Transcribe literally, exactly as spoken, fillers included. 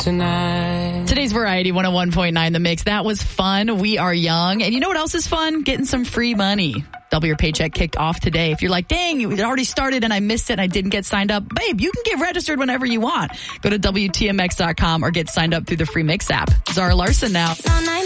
tonight. Today's Variety one oh one point nine The Mix. That was fun. We are young. And you know what else is fun? Getting some free money. Double Your Paycheck kicked off today. If you're like, dang, it already started and I missed it and I didn't get signed up, babe, you can get registered whenever you want. Go to W T M X dot com or get signed up through the free Mix app. Zara Larson now.